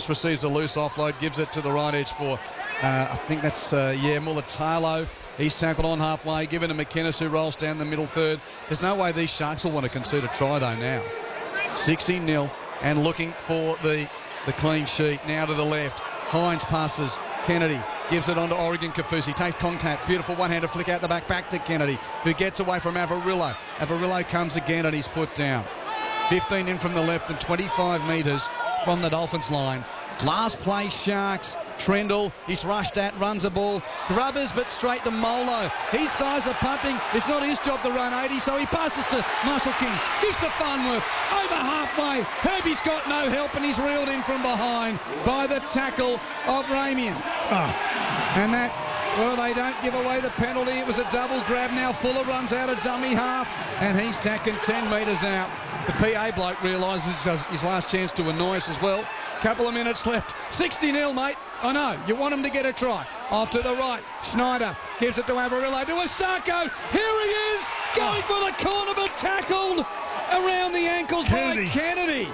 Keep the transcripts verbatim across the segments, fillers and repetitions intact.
Just receives a loose offload, gives it to the right edge for, uh, I think that's, uh, yeah, Mulatalo. He's tackled on halfway, given to McInnes, who rolls down the middle third. There's no way these Sharks will want to concede a try, though, now. sixteen nil, and looking for the, the clean sheet. Now to the left. Hines passes. Kennedy gives it on to Oregon Kaufusi. Takes contact. Beautiful one-hander flick out the back. Back to Kennedy, who gets away from Avarillo. Avarillo comes again and he's put down. fifteen in from the left and twenty-five metres from the Dolphins line. Last play, Sharks. Trendall, he's rushed at, runs a ball. Grubbers, but straight to Molo. His thighs are pumping. It's not his job to run eighty, so he passes to Marshall King. Gives the Farnworth over halfway. Herbie's got no help, and he's reeled in from behind by the tackle of Ramian. Oh. And that, well, they don't give away the penalty. It was a double grab. Now Fuller runs out a dummy half, and he's tacking ten metres out. The P A bloke realises his last chance to annoy us as well. Couple of minutes left. sixty nil, mate. I know, you want him to get a try. Off to the right, Schneider gives it to Avarillo, to Asako. Here he is, going for the corner, but tackled around the ankles Kennedy. by Kennedy.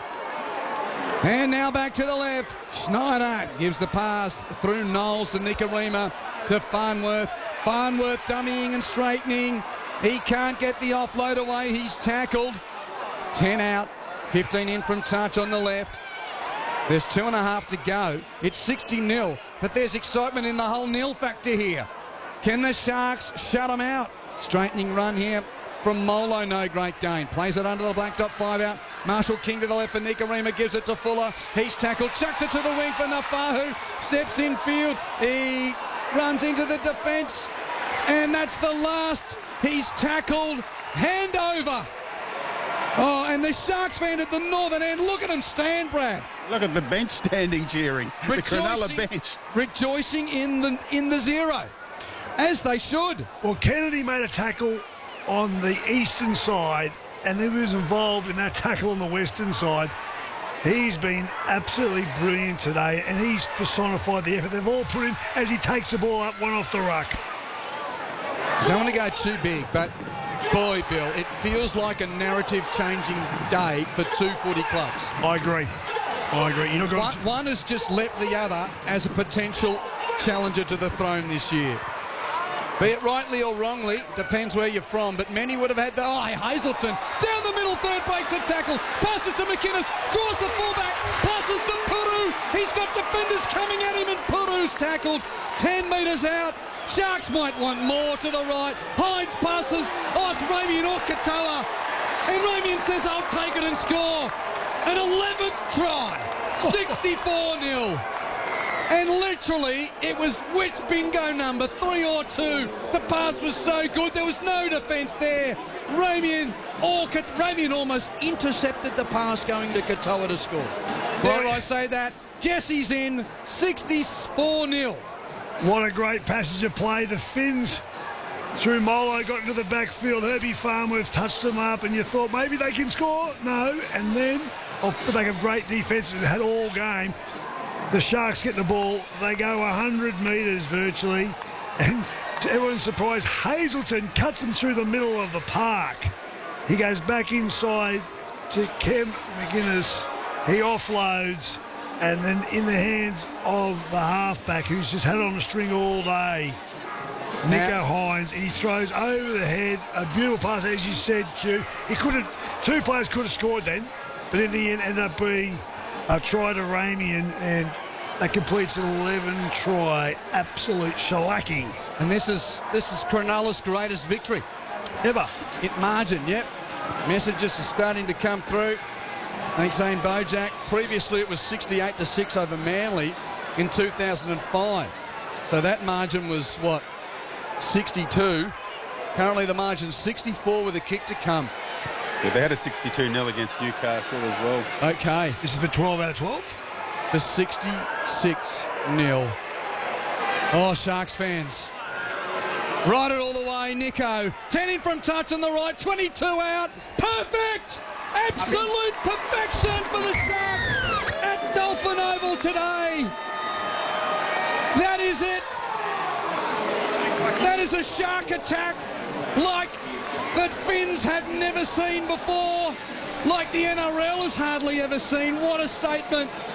And now back to the left. Schneider gives the pass through Knowles to Nikorima to Farnworth. Farnworth dummying and straightening. He can't get the offload away. He's tackled. ten out, fifteen in from touch on the left. There's two and a half to go. It's sixty nil, but there's excitement in the whole nil factor here. Can the Sharks shut them out? Straightening run here from Molo, no great gain. Plays it under the black dot, five out. Marshall King to the left for Nikorima, gives it to Fuller. He's tackled, chucks it to the wing for Nafahu. Steps in field, he runs into the defence, and that's the last. He's tackled, hand over. Oh, and the Sharks fan at the northern end, look at them stand, Brad. Look at the bench standing cheering. Rejoicing, the Cronulla bench. Rejoicing in the, in the zero, as they should. Well, Kennedy made a tackle on the eastern side, and he was involved in that tackle on the western side. He's been absolutely brilliant today, and he's personified the effort they've all put in as he takes the ball up one off the ruck. Don't want to go too big, but boy, Bill, it feels like a narrative-changing day for two footy clubs. I agree. I agree. You're not going one, to... one has just leapt the other as a potential challenger to the throne this year. Be it rightly or wrongly, depends where you're from, but many would have had the... Oh, Hazelton, down the middle, third breaks a tackle, passes to McInnes, draws the fullback, passes to Puru. He's got defenders coming at him, and Puru's tackled ten metres out. Sharks might want more to the right. Hines passes. Oh, it's Ramian or Katoa. And Ramian says, I'll take it and score. An eleventh try. sixty-four nil. And literally, it was which bingo number, three or two. The pass was so good, there was no defence there. Ramian, or Ramian almost intercepted the pass going to Katoa to score. Dare I say that? Jesse's in, sixty-four nil. What a great passage of play. The Finns through Molo got into the backfield. Herbie Farnworth touched them up, and you thought maybe they can score. No. And then, off the back of great defence, it had all game. The Sharks get the ball. They go one hundred metres virtually. And to everyone's surprise, Hazelton cuts them through the middle of the park. He goes back inside to Kem McInnes. He offloads. And then in the hands of the halfback, who's just had it on a string all day, Nicho Hines. He throws over the head. A beautiful pass, as you said, Q. He could have, two players could have scored then, but in the end ended up being a try to Ramian, and that completes an eleven try absolute shellacking. And this is this is Cronulla's greatest victory ever. In margin, yep. Messages are starting to come through. Thanks, Zane Bojak. Previously, it was sixty-eight to six over Manly in two thousand five. So that margin was, what, sixty-two. Currently, the margin's sixty-four with a kick to come. Yeah, they had a sixty-two nil against Newcastle as well. Okay. This is for twelve out of twelve? For sixty-six nil. Oh, Sharks fans. Ride it all the way, Nico. ten in from touch on the right, twenty-two out. Perfect! Absolute perfection for the Sharks at Dolphin Oval today. That is it. That is a Shark attack like that Finns have never seen before, like the N R L has hardly ever seen. What a statement.